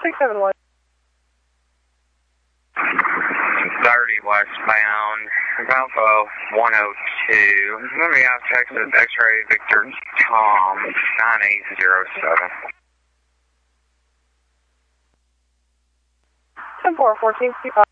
671. 30 westbound, Alpha 102. Let me have Texas X-ray Victor Tom 9807. 10-4, 14, 25.